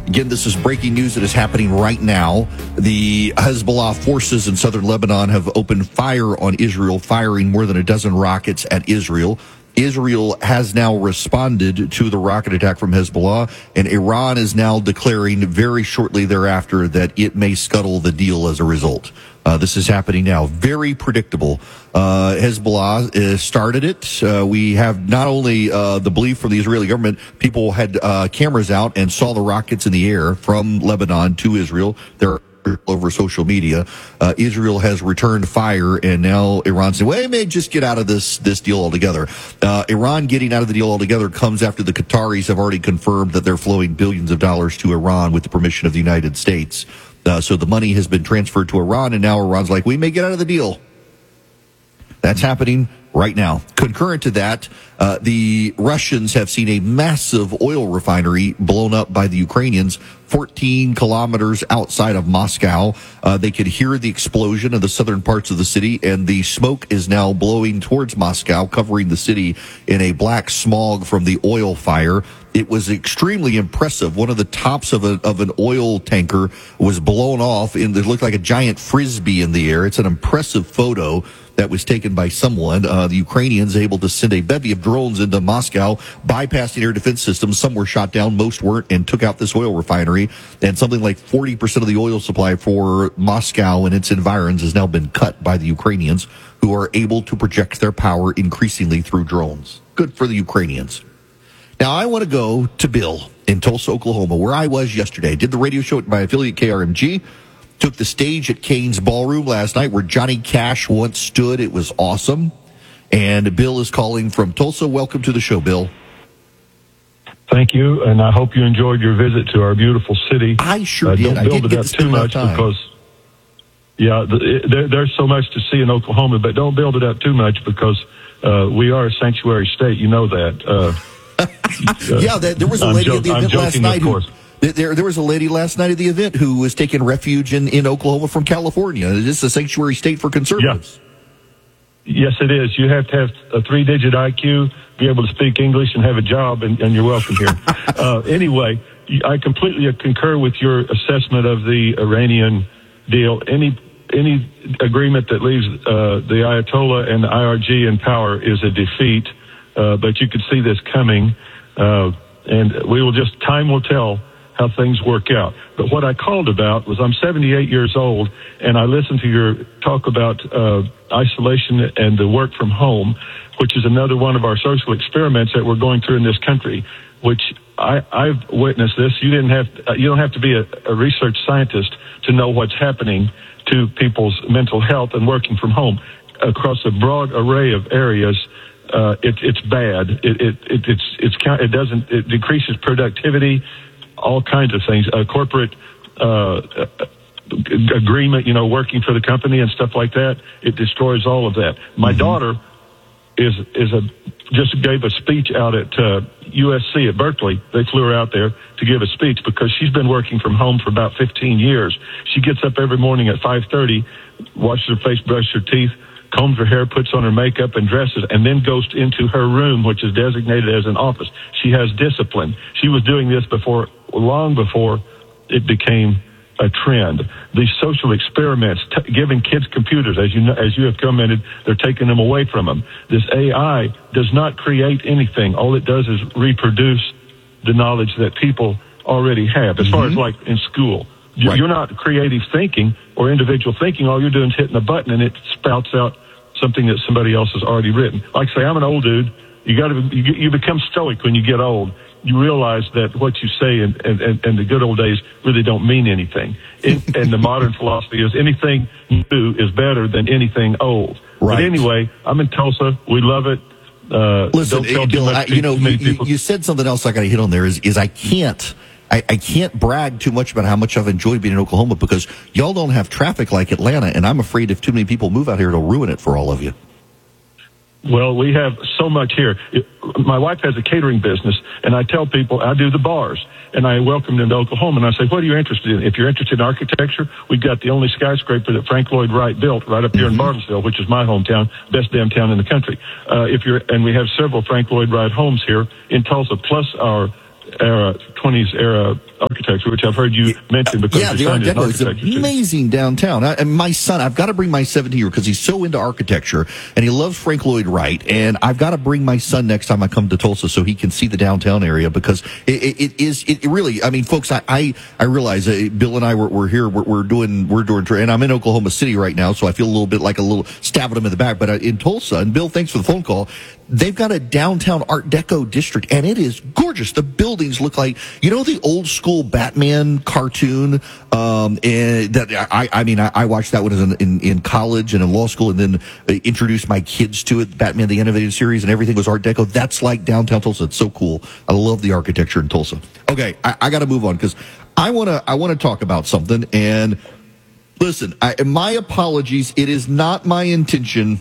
Again, this is breaking news that is happening right now. The Hezbollah forces in southern Lebanon have opened fire on Israel, firing more than a dozen rockets at Israel. Israel has now responded to the rocket attack from Hezbollah, and Iran is now declaring very shortly thereafter that it may scuttle the deal as a result. This is happening now. Very predictable. Hezbollah started it. We have not only the belief from the Israeli government, people had cameras out and saw the rockets in the air from Lebanon to Israel. They're over social media. Israel has returned fire, and now Iran saying, well, we may just get out of this deal altogether. Iran getting out of the deal altogether comes after the Qataris have already confirmed that they're flowing billions of dollars to Iran with the permission of the United States. So the money has been transferred to Iran, and now Iran's like, we may get out of the deal. That's happening right now. Concurrent to that, the Russians have seen a massive oil refinery blown up by the Ukrainians 14 kilometers outside of Moscow. They could hear the explosion in the southern parts of the city, and the smoke is now blowing towards Moscow, covering the city in a black smog from the oil fire. It was extremely impressive. One of the tops of an oil tanker was blown off, and it looked like a giant frisbee in the air. It's an impressive photo that was taken by someone. The Ukrainians able to send a bevy of drones into Moscow, bypassing air defense systems. Some were shot down, most weren't, and took out this oil refinery. And something like 40% of the oil supply for Moscow and its environs has now been cut by the Ukrainians, who are able to project their power increasingly through drones. Good for the Ukrainians. Now, I want to go to Bill in Tulsa, Oklahoma, where I was yesterday. Did the radio show at my affiliate KRMG. Took the stage at Kane's Ballroom last night where Johnny Cash once stood. It was awesome. And Bill is calling from Tulsa. Welcome to the show, Bill. Thank you, and I hope you enjoyed your visit to our beautiful city. I sure did. Don't build it up too much because, there's so much to see in Oklahoma, but don't build it up too much because we are a sanctuary state. You know that. There was a lady at the event last night There was a lady last night at the event who was taking refuge in Oklahoma from California. Is this a sanctuary state for conservatives? Yes, it is. You have to have a 3-digit IQ, be able to speak English, and have a job, and you're welcome here. Anyway, I completely concur with your assessment of the Iranian deal. Any agreement that leaves the Ayatollah and the IRG in power is a defeat, but you could see this coming, and time will tell how things work out. But what I called about was I'm 78 years old, and I listened to your talk about isolation and the work from home, which is another one of our social experiments that we're going through in this country, which I've witnessed this. You don't have to be a research scientist to know what's happening to people's mental health and working from home across a broad array of areas. It's bad. It decreases productivity, all kinds of things, agreement, working for the company and stuff like that. It destroys all of that. My daughter just gave a speech out at USC at Berkeley. They flew her out there to give a speech because she's been working from home for about 15 years. She gets up every morning at 5:30, washes her face, brushes her teeth, combs her hair, puts on her makeup and dresses, and then goes into her room, which is designated as an office. She has discipline. She was doing this long before it became a trend. These social experiments, giving kids computers, as you have commented, they're taking them away from them. This AI does not create anything. All it does is reproduce the knowledge that people already have, as far as like in school. Right. You're not creative thinking or individual thinking. All you're doing is hitting a button and it spouts out something that somebody else has already written. Like say, I'm an old dude. You become stoic when you get old. You realize that what you say in the good old days really don't mean anything. And the modern philosophy is anything new is better than anything old. Right. But anyway, I'm in Tulsa. We love it. Listen, Bill, you said something else I got to hit on there is I can't brag too much about how much I've enjoyed being in Oklahoma because y'all don't have traffic like Atlanta, and I'm afraid if too many people move out here, it'll ruin it for all of you. Well, we have so much here. My wife has a catering business, and I tell people I do the bars, and I welcome them to Oklahoma, and I say, what are you interested in? If you're interested in architecture, we've got the only skyscraper that Frank Lloyd Wright built right up here in Bartlesville, which is my hometown, best damn town in the country. And we have several Frank Lloyd Wright homes here in Tulsa, plus our 20s era architecture, which I've heard you mention because yeah, your the son Art is an Deco is architecture too. amazing downtown. And my son, I've got to bring my 17-year-old because he's so into architecture and he loves Frank Lloyd Wright. And I've got to bring my son next time I come to Tulsa so he can see the downtown area because it really, I mean, folks, I realize Bill and I we're here, we're doing, and I'm in Oklahoma City right now, so I feel a little bit like a little stabbing him in the back. But in Tulsa, and Bill, thanks for the phone call. They've got a downtown Art Deco district, and it is gorgeous. The buildings look like, you know, the old school Batman cartoon. And that I watched that one in college and in law school, and then introduced my kids to it, Batman the Animated Series, and everything was Art Deco. That's like downtown Tulsa. It's so cool. I love the architecture in Tulsa. Okay, I got to move on because I want to talk about something. And listen, my apologies. It is not my intention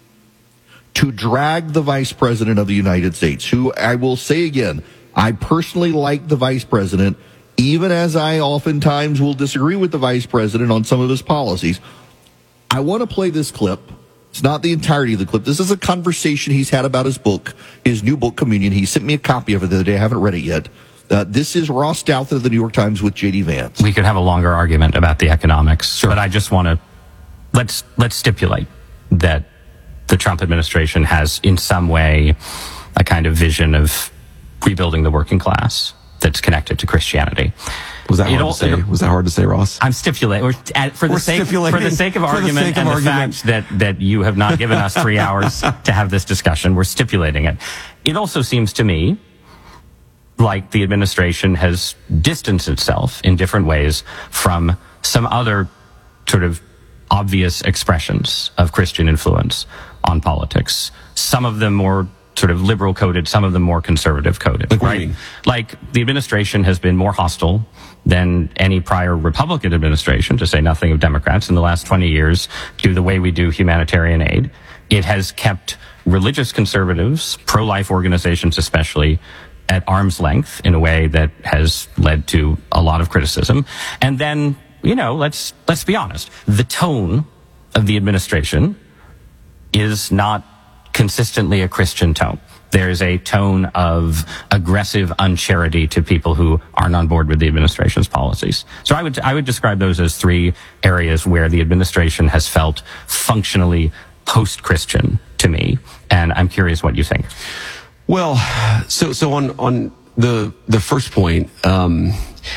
to drag the Vice President of the United States, who I will say again, I personally like the Vice President, even as I oftentimes will disagree with the Vice President on some of his policies. I want to play this clip. It's not the entirety of the clip. This is a conversation he's had about his book, his new book, Communion. He sent me a copy of it the other day. I haven't read it yet. This is Ross Douthat of the New York Times with J.D. Vance. We could have a longer argument about the economics, Sure. but I just want to let's stipulate that the Trump administration has in some way a kind of vision of rebuilding the working class that's connected to Christianity. Was that hard to say? Was that hard to say, Ross? I'm stipulating for the sake of argument and the fact that you have not given us 3 hours to have this discussion. We're stipulating it. It also seems to me like the administration has distanced itself in different ways from some other sort of obvious expressions of Christian influence on politics. Some of them more sort of liberal coded, some of them more conservative coded, right? Like the administration has been more hostile than any prior Republican administration, to say nothing of Democrats, in the last 20 years to the way we do humanitarian aid. It has kept religious conservatives, pro-life organizations especially, at arm's length in a way that has led to a lot of criticism. And then, you know, let's be honest. The tone of the administration is not consistently a Christian tone. There is a tone of aggressive uncharity to people who aren't on board with the administration's policies. So I would describe those as three areas where the administration has felt functionally post-Christian to me. And I'm curious what you think. Well, so on the first point, the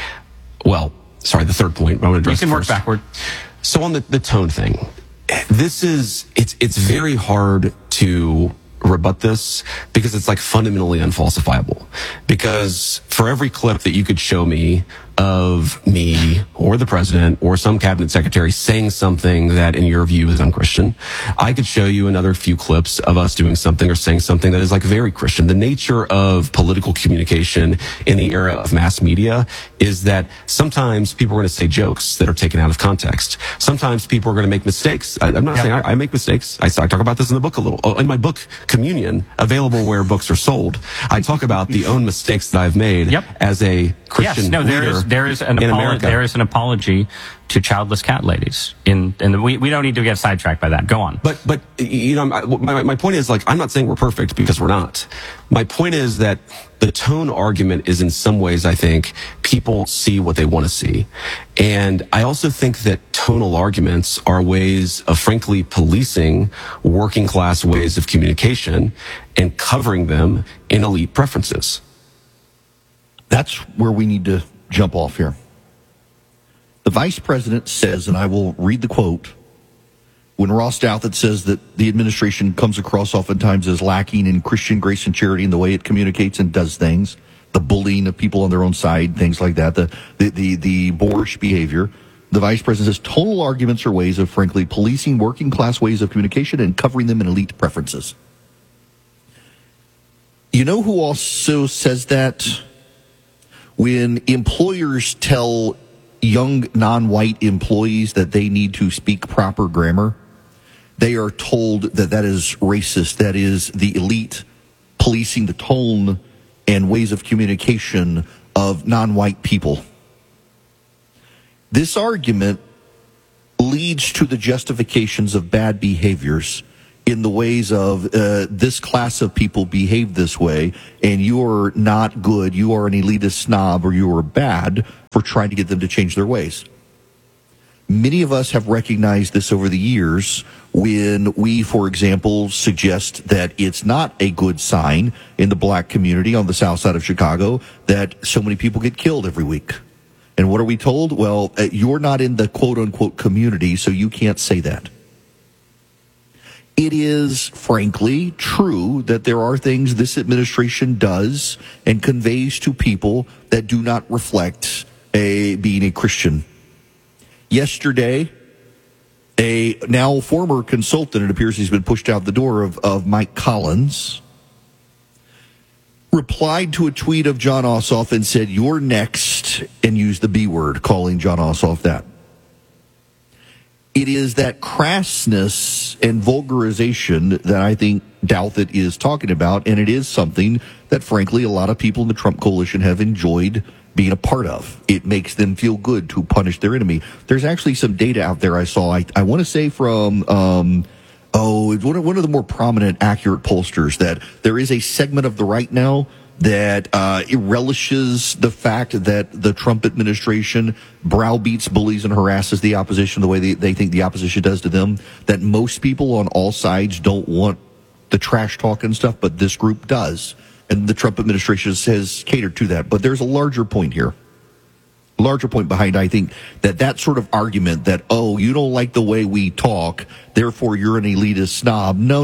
third point. I want to address. You can work first. backward. So on the tone thing, it's very hard to rebut this because it's like fundamentally unfalsifiable. Because for every clip that you could show me of me or the president or some cabinet secretary saying something that in your view is unchristian, I could show you another few clips of us doing something or saying something that is like very Christian. The nature of political communication in the era of mass media is that sometimes people are going to say jokes that are taken out of context. Sometimes people are going to make mistakes. I'm not saying I make mistakes. I talk about this in the book a little. In my book, Communion, available where books are sold, I talk about the own mistakes that I've made as a Christian leader. There is an apology to childless cat ladies. We don't need to get sidetracked by that. Go on. But you know, my point is, like, I'm not saying we're perfect because we're not. My point is that the tone argument is in some ways, I think, people see what they want to see. And I also think that tonal arguments are ways of frankly policing working class ways of communication and covering them in elite preferences. That's where we need to jump off here. The vice president says, and I will read the quote, when Ross Douthat says that the administration comes across oftentimes as lacking in Christian grace and charity in the way it communicates and does things, the bullying of people on their own side, things like that, the boorish behavior. The vice president says tonal arguments are ways of frankly policing working class ways of communication and covering them in elite preferences. You know who also says that? When employers tell young non-white employees that they need to speak proper grammar, they are told that is racist. That is the elite policing the tone and ways of communication of non-white people. This argument leads to the justifications of bad behaviors in the ways of this class of people behave this way, and you're not good, you are an elitist snob, or you are bad for trying to get them to change their ways. Many of us have recognized this over the years when we, for example, suggest that it's not a good sign in the black community on the south side of Chicago that so many people get killed every week. And what are we told? Well, you're not in the quote-unquote community, so you can't say that. It is, frankly, true that there are things this administration does and conveys to people that do not reflect being a Christian. Yesterday, a now former consultant, it appears he's been pushed out the door, of Mike Collins, replied to a tweet of Jon Ossoff and said, "You're next," and used the B word, calling Jon Ossoff that. It is that crassness and vulgarization that I think Douthat is talking about, and it is something that, frankly, a lot of people in the Trump coalition have enjoyed being a part of. It makes them feel good to punish their enemy. There's actually some data out there I saw, I want to say from, one of the more prominent, accurate pollsters, that there is a segment of the right now that it relishes the fact that the Trump administration browbeats, bullies, and harasses the opposition the way they think the opposition does to them, that most people on all sides don't want the trash talk and stuff, but this group does. And the Trump administration has catered to that. But there's a larger point here. Larger point behind, I think, that sort of argument that, oh, you don't like the way we talk, therefore you're an elitist snob. No.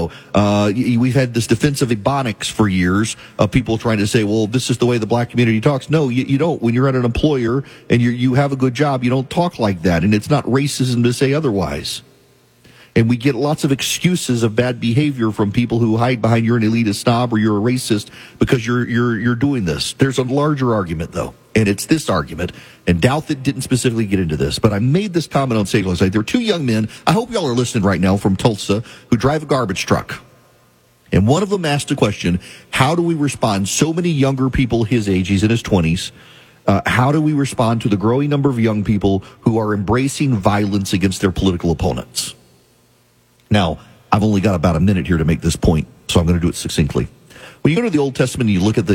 We've had this defense of Ebonics for years, of people trying to say, well, this is the way the black community talks. No, you don't. When you're at an employer and you have a good job, you don't talk like that. And it's not racism to say otherwise. And we get lots of excuses of bad behavior from people who hide behind you're an elitist snob or you're a racist because you're doing this. There's a larger argument, though, and it's this argument. And Douthat didn't specifically get into this, but I made this comment on State last night. There are two young men, I hope y'all are listening right now, from Tulsa, who drive a garbage truck. And one of them asked the question, how do we respond? So many younger people his age, he's in his 20s, how do we respond to the growing number of young people who are embracing violence against their political opponents? Now, I've only got about a minute here to make this point, so I'm going to do it succinctly. When you go to the Old Testament and you look at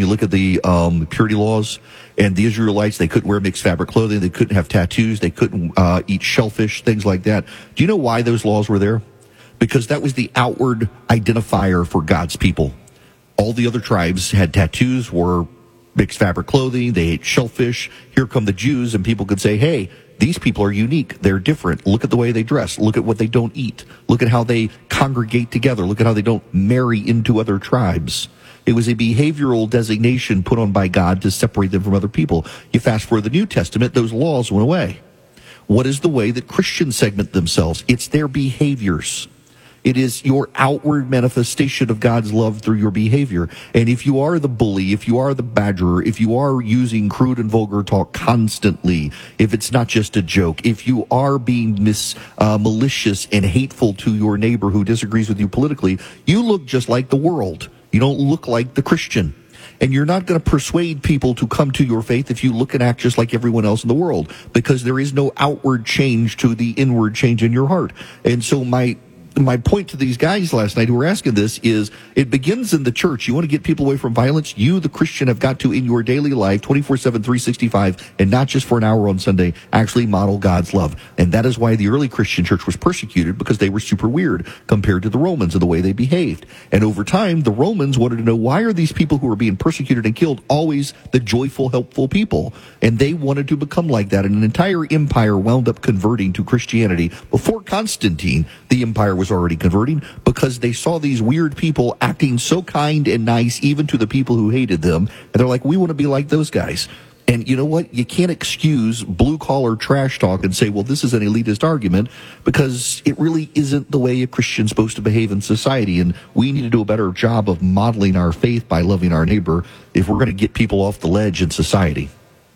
the purity laws, and the Israelites, they couldn't wear mixed fabric clothing, they couldn't have tattoos, they couldn't eat shellfish, things like that. Do you know why those laws were there? Because that was the outward identifier for God's people. All the other tribes had tattoos, wore mixed fabric clothing, they ate shellfish. Here come the Jews, and people could say, hey, these people are unique. They're different. Look at the way they dress. Look at what they don't eat. Look at how they congregate together. Look at how they don't marry into other tribes. It was a behavioral designation put on by God to separate them from other people. You fast forward the New Testament, those laws went away. What is the way that Christians segment themselves? It's their behaviors. It is your outward manifestation of God's love through your behavior. And if you are the bully, if you are the badgerer, if you are using crude and vulgar talk constantly, if it's not just a joke, if you are being malicious and hateful to your neighbor who disagrees with you politically, you look just like the world. You don't look like the Christian. And you're not going to persuade people to come to your faith if you look and act just like everyone else in the world, because there is no outward change to the inward change in your heart. And so my point to these guys last night who were asking this is, it begins in the church. You want to get people away from violence? You, the Christian, have got to, in your daily life, 24/7, 365, and not just for an hour on Sunday, actually model God's love. And that is why the early Christian church was persecuted, because they were super weird compared to the Romans and the way they behaved. And over time, the Romans wanted to know, why are these people who are being persecuted and killed always the joyful, helpful people? And they wanted to become like that. And an entire empire wound up converting to Christianity. Before Constantine, the empire was already converting, because they saw these weird people acting so kind and nice even to the people who hated them, and they're like, we want to be like those guys. And you know what? You can't excuse blue-collar trash talk and say, well, this is an elitist argument, because it really isn't the way a Christian's supposed to behave in society, and we need to do a better job of modeling our faith by loving our neighbor if we're going to get people off the ledge in society.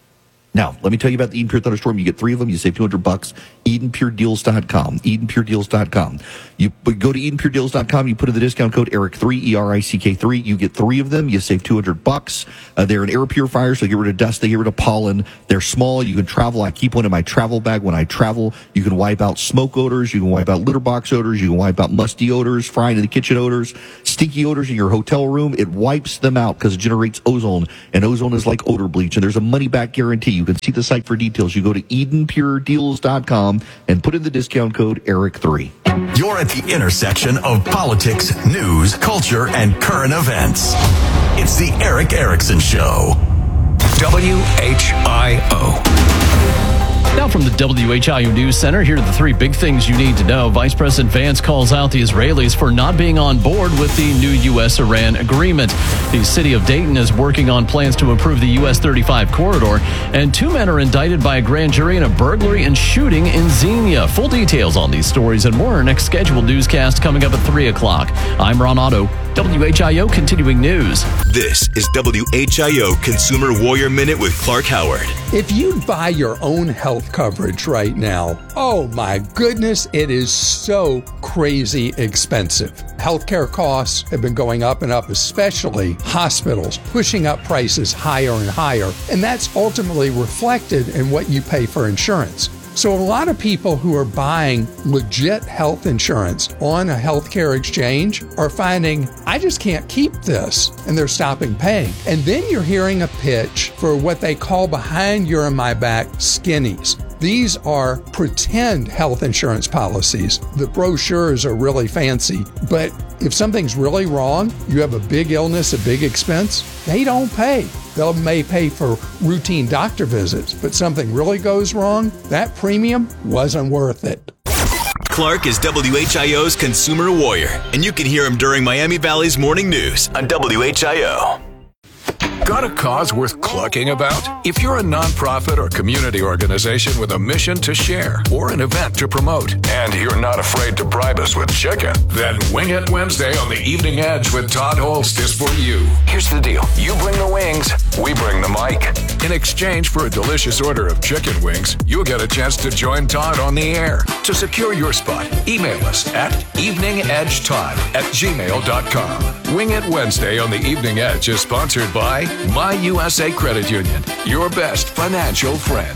Now, let me tell you about the Eden Pure Thunderstorm. You get 3 of them. You save $200. EdenPureDeals.com. EdenPureDeals.com. You go to EdenPureDeals.com. You put in the discount code ERIC3, ERICK3. You get 3 of them. You save $200. They're an air purifier, so they get rid of dust. They get rid of pollen. They're small. You can travel. I keep one in my travel bag when I travel. You can wipe out smoke odors. You can wipe out litter box odors. You can wipe out musty odors, frying in the kitchen odors, stinky odors in your hotel room. It wipes them out because it generates ozone, and ozone is like odor bleach, and there's a money-back guarantee. You can see the site for details. You go to EdenPureDeals.com and put in the discount code ERIC3. You're at the intersection of politics, news, culture, and current events. It's the Erick Erickson Show. WHIO. Now from the WHIO News Center, here are the 3 big things you need to know. Vice President Vance calls out the Israelis for not being on board with the new U.S.-Iran agreement. The city of Dayton is working on plans to improve the U.S. 35 corridor. And 2 men are indicted by a grand jury in a burglary and shooting in Xenia. Full details on these stories and more in our next scheduled newscast coming up at 3 o'clock. I'm Ron Otto, WHIO Continuing News. This is WHIO Consumer Warrior Minute with Clark Howard. If you buy your own health coverage right now, oh my goodness, it is so crazy expensive. Healthcare costs have been going up and up, especially hospitals, pushing up prices higher and higher. And that's ultimately reflected in what you pay for insurance. So a lot of people who are buying legit health insurance on a healthcare exchange are finding, I just can't keep this, and they're stopping paying. And then you're hearing a pitch for what they call behind your and my back skinnies. These are pretend health insurance policies. The brochures are really fancy, but if something's really wrong, you have a big illness, a big expense, they don't pay. They may pay for routine doctor visits, but something really goes wrong, that premium wasn't worth it. Clark is WHIO's Consumer Warrior, and you can hear him during Miami Valley's Morning News on WHIO. Got a cause worth clucking about? If you're a nonprofit or community organization with a mission to share or an event to promote, and you're not afraid to bribe us with chicken, then Wing It Wednesday on the Evening Edge with Todd Holst is for you. Here's the deal. You bring the wings, we bring the mic. In exchange for a delicious order of chicken wings, you'll get a chance to join Todd on the air. To secure your spot, email us at eveningedgetodd@gmail.com. Wing It Wednesday on the Evening Edge is sponsored by My USA Credit Union, your best financial friend.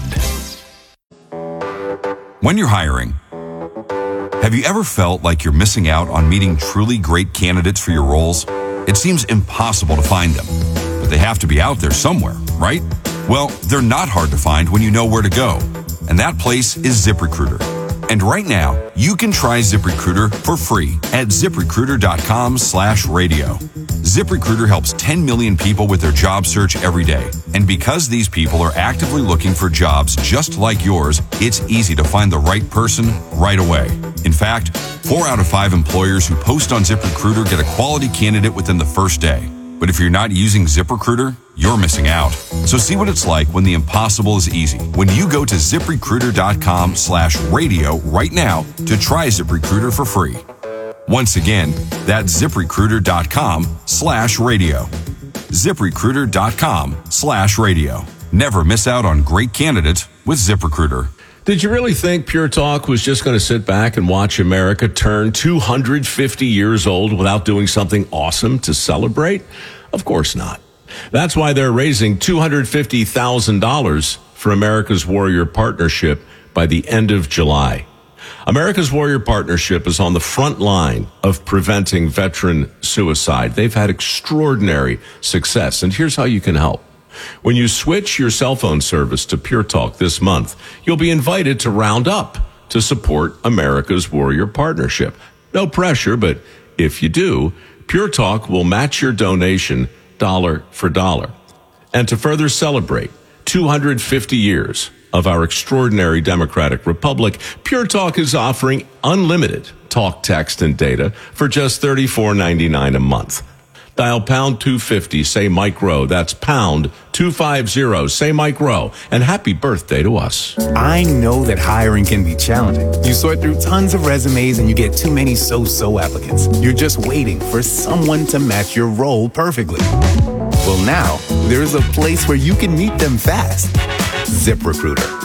When you're hiring, have you ever felt like you're missing out on meeting truly great candidates for your roles? It seems impossible to find them, but they have to be out there somewhere, right? Well, they're not hard to find when you know where to go, and that place is ZipRecruiter. And right now, you can try ZipRecruiter for free at ZipRecruiter.com/radio. ZipRecruiter helps 10 million people with their job search every day. And because these people are actively looking for jobs just like yours, it's easy to find the right person right away. In fact, 4 out of 5 employers who post on ZipRecruiter get a quality candidate within the first day. But if you're not using ZipRecruiter, you're missing out. So see what it's like when the impossible is easy. When you go to ZipRecruiter.com/radio right now to try ZipRecruiter for free. Once again, that's ZipRecruiter.com/radio. ZipRecruiter.com/radio. Never miss out on great candidates with ZipRecruiter. Did you really think Pure Talk was just going to sit back and watch America turn 250 years old without doing something awesome to celebrate? Of course not. That's why they're raising $250,000 for America's Warrior Partnership by the end of July. America's Warrior Partnership is on the front line of preventing veteran suicide. They've had extraordinary success, and here's how you can help. When you switch your cell phone service to Pure Talk this month, you'll be invited to round up to support America's Warrior Partnership. No pressure, but if you do, Pure Talk will match your donation dollar for dollar. And to further celebrate 250 years of our extraordinary democratic republic, Pure Talk is offering unlimited talk, text, and data for just $34.99 a month. Dial pound 250, say Mike Rowe. That's pound 250, say Mike Rowe. And happy birthday to us. I know that hiring can be challenging. You sort through tons of resumes and you get too many so-so applicants. You're just waiting for someone to match your role perfectly. Well, now there's a place where you can meet them fast. ZipRecruiter.